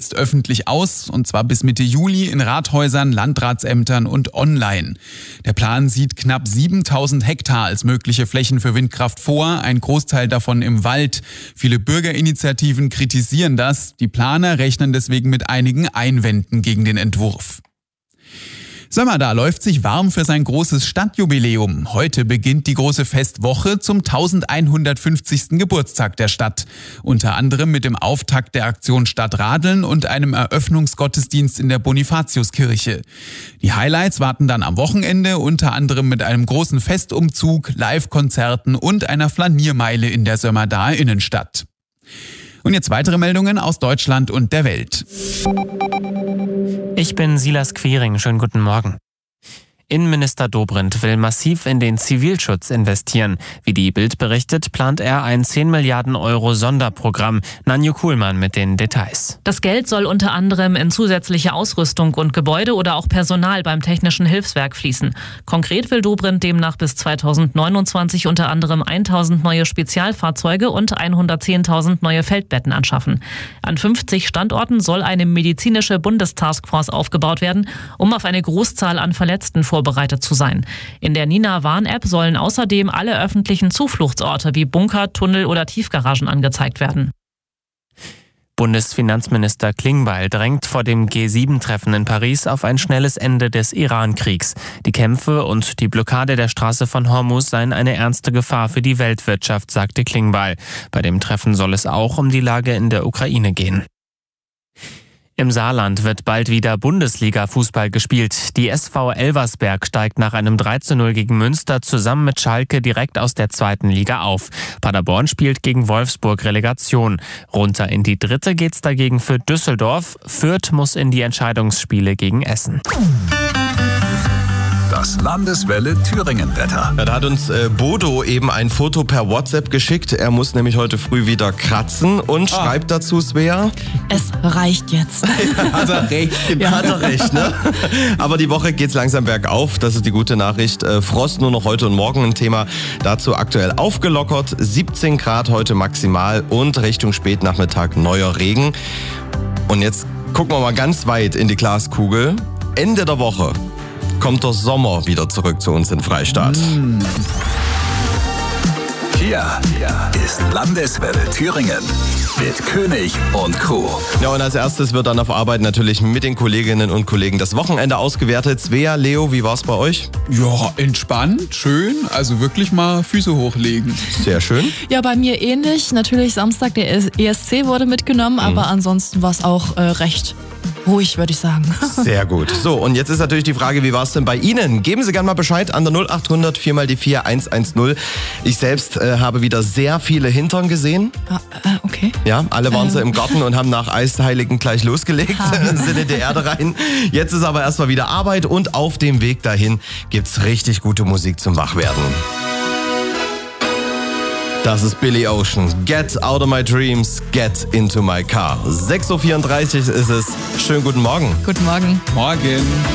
jetzt öffentlich aus, und zwar bis Mitte Juli in Rathäusern, Landratsämtern und online. Der Plan sieht knapp 7.000 Hektar als mögliche Flächen für Windkraft vor, ein Großteil davon im Wald. Viele Bürgerinitiativen kritisieren das, die Planer rechnen deswegen mit einigen Einwänden gegen den Entwurf. Sömmerda läuft sich warm für sein großes Stadtjubiläum. Heute beginnt die große Festwoche zum 1150. Geburtstag der Stadt. Unter anderem mit dem Auftakt der Aktion Stadtradeln und einem Eröffnungsgottesdienst in der Bonifatiuskirche. Die Highlights warten dann am Wochenende, unter anderem mit einem großen Festumzug, Live-Konzerten und einer Flaniermeile in der Sömmerdaer Innenstadt. Und jetzt weitere Meldungen aus Deutschland und der Welt. Ich bin Silas Quiring. Schönen guten Morgen. Innenminister Dobrindt will massiv in den Zivilschutz investieren. Wie die Bild berichtet, plant er ein 10 Milliarden Euro Sonderprogramm. Nanju Kuhlmann mit den Details. Das Geld soll unter anderem in zusätzliche Ausrüstung und Gebäude oder auch Personal beim Technischen Hilfswerk fließen. Konkret will Dobrindt demnach bis 2029 unter anderem 1.000 neue Spezialfahrzeuge und 110.000 neue Feldbetten anschaffen. An 50 Standorten soll eine medizinische Bundestaskforce aufgebaut werden, um auf eine Großzahl an Verletzten vorbereitet zu sein. In der Nina-Warn-App sollen außerdem alle öffentlichen Zufluchtsorte wie Bunker, Tunnel oder Tiefgaragen angezeigt werden. Bundesfinanzminister Klingbeil drängt vor dem G7-Treffen in Paris auf ein schnelles Ende des Iran-Kriegs. Die Kämpfe und die Blockade der Straße von Hormuz seien eine ernste Gefahr für die Weltwirtschaft, sagte Klingbeil. Bei dem:Treffen soll es auch um die Lage in der Ukraine gehen. Im Saarland wird bald wieder Bundesliga-Fußball gespielt. Die SV Elversberg steigt nach einem 3:0 gegen Münster zusammen mit Schalke direkt aus der 2. Liga auf. Paderborn spielt gegen Wolfsburg Relegation. Runter in die 3. geht's dagegen für Düsseldorf. Fürth muss in die Entscheidungsspiele gegen Essen. Das Landeswelle Thüringen-Wetter. Ja, da hat uns Bodo eben ein Foto per WhatsApp geschickt. Er muss nämlich heute früh wieder kratzen und schreibt dazu, Svea. Es reicht jetzt. Hat er recht. Ja, hat er recht, ne? Aber die Woche geht's langsam bergauf. Das ist die gute Nachricht. Frost nur noch heute und morgen ein Thema. Dazu aktuell aufgelockert. 17 Grad heute maximal und Richtung Spätnachmittag neuer Regen. Und jetzt gucken wir mal ganz weit in die Glaskugel. Ende der Woche kommt der Sommer wieder zurück zu uns in Freistadt. Hier ist Landeswelle Thüringen mit König und Crew. Ja, und als erstes wird dann auf Arbeit natürlich mit den Kolleginnen und Kollegen das Wochenende ausgewertet. Svea, Leo, wie war's bei euch? Ja, entspannt, schön, also wirklich mal Füße hochlegen. Sehr schön. Ja, bei mir ähnlich. Natürlich Samstag, der ESC wurde mitgenommen, aber ansonsten war es auch recht ruhig, würde ich sagen. Sehr gut. So, und jetzt ist natürlich die Frage, wie war es denn bei Ihnen? Geben Sie gerne mal Bescheid an der 0800 4x4 110. Ich selbst habe wieder sehr viele Hintern gesehen. Okay. Ja, alle waren so im Garten und haben nach Eisheiligen gleich losgelegt, sind in die Erde rein. Jetzt ist aber erstmal wieder Arbeit und auf dem Weg dahin gibt's richtig gute Musik zum Wachwerden. Das ist Billy Ocean. Get out of my dreams, get into my car. 6:34 Uhr ist es. Schönen guten Morgen. Guten Morgen. Morgen.